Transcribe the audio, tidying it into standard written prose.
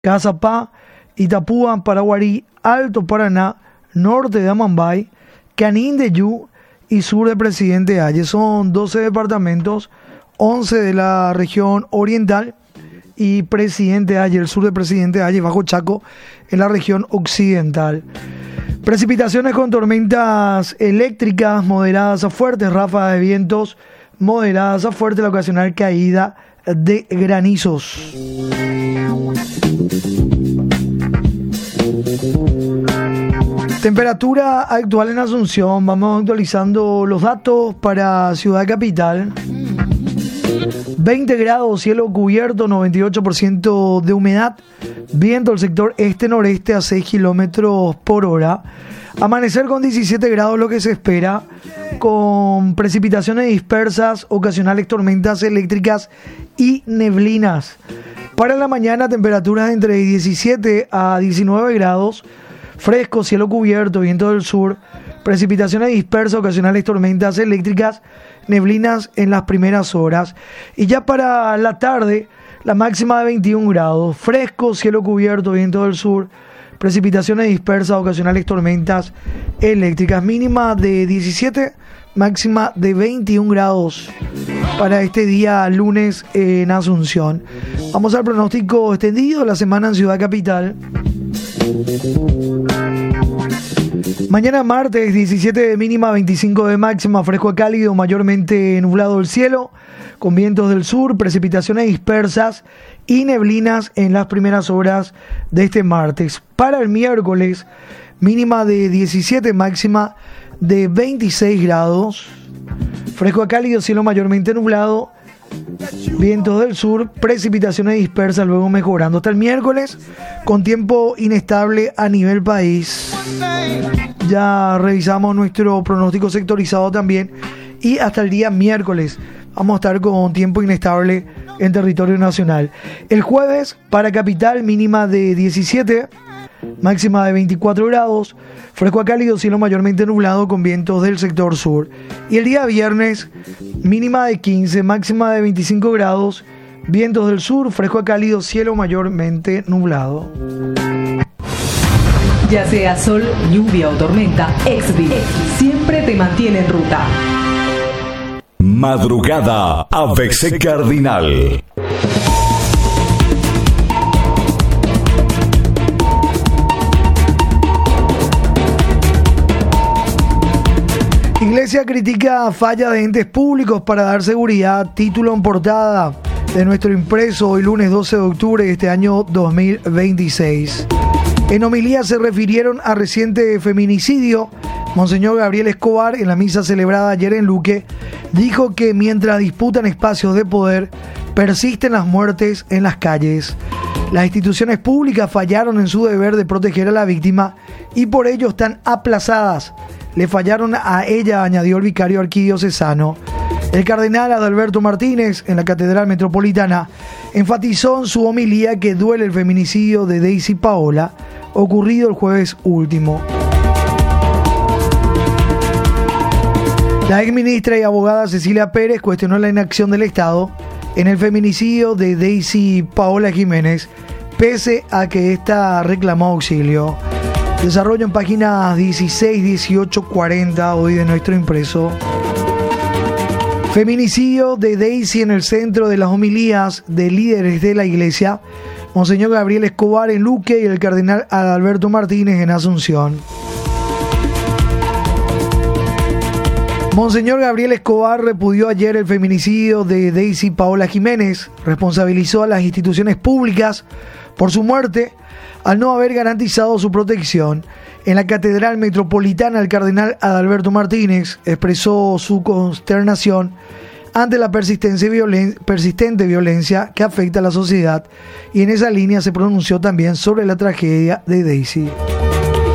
Cazapá, Itapúa, Paraguarí, Alto Paraná, norte de Amambay, Canindeyú y sur de Presidente Hayes. Son 12 departamentos, 11 de la región oriental y Presidente Hayes, el sur de Presidente Hayes, Bajo Chaco, en la región occidental. Precipitaciones con tormentas eléctricas moderadas a fuertes, ráfagas de vientos moderadas a fuertes, la ocasional caída de granizos. Temperatura actual en Asunción, vamos actualizando los datos para Ciudad Capital. 20 grados, cielo cubierto, 98% de humedad, viento del sector este-noreste a 6 kilómetros por hora. Amanecer con 17 grados lo que se espera, con precipitaciones dispersas, ocasionales tormentas eléctricas y neblinas. Para la mañana, temperaturas entre 17 a 19 grados, fresco, cielo cubierto, viento del sur, precipitaciones dispersas, ocasionales tormentas eléctricas, neblinas en las primeras horas. Y ya para la tarde, la máxima de 21 grados, fresco, cielo cubierto, viento del sur, precipitaciones dispersas, ocasionales tormentas eléctricas, mínima de 17, máxima de 21 grados para este día lunes en Asunción. Vamos al pronóstico extendido de la semana en Ciudad Capital. Mañana martes 17 de mínima, 25 de máxima, fresco a cálido, mayormente nublado el cielo, con vientos del sur, precipitaciones dispersas y neblinas en las primeras horas de este martes. Para el miércoles, mínima de 17, máxima de 26 grados, fresco a cálido, cielo mayormente nublado, vientos del sur, precipitaciones dispersas, luego mejorando hasta el miércoles, con tiempo inestable a nivel país. Ya revisamos nuestro pronóstico sectorizado también, y hasta el día miércoles vamos a estar con tiempo inestable en territorio nacional. El jueves para capital, mínima de 17, máxima de 24 grados, fresco a cálido, cielo mayormente nublado con vientos del sector sur. Y el día viernes, mínima de 15, máxima de 25 grados, vientos del sur, fresco a cálido, cielo mayormente nublado. Ya sea sol, lluvia o tormenta, Exvid siempre te mantiene en ruta. Madrugada ABC Cardinal. Iglesia critica falla de entes públicos para dar seguridad. Título en portada de nuestro impreso hoy lunes 12 de octubre de este año 2026. En homilía se refirieron a reciente feminicidio. Monseñor Gabriel Escobar, en la misa celebrada ayer en Luque, dijo que mientras disputan espacios de poder, persisten las muertes en las calles. Las instituciones públicas fallaron en su deber de proteger a la víctima y por ello están aplazadas. Le fallaron a ella, añadió el vicario arquidiocesano. El cardenal Adalberto Martínez, en la Catedral Metropolitana, enfatizó en su homilía que duele el feminicidio de Daisy Paola, ocurrido el jueves último. La exministra y abogada Cecilia Pérez cuestionó la inacción del Estado en el feminicidio de Daisy Paola Jiménez, pese a que ésta reclamó auxilio. Desarrollo en páginas 16, 18, 40 hoy de nuestro impreso. Feminicidio de Daisy en el centro de las homilías de líderes de la Iglesia. Monseñor Gabriel Escobar en Luque y el cardenal Adalberto Martínez en Asunción. Monseñor Gabriel Escobar repudió ayer el feminicidio de Daisy Paola Jiménez, responsabilizó a las instituciones públicas por su muerte al no haber garantizado su protección. En la Catedral Metropolitana, el cardenal Adalberto Martínez expresó su consternación ante la persistente violencia que afecta a la sociedad y en esa línea se pronunció también sobre la tragedia de Daisy.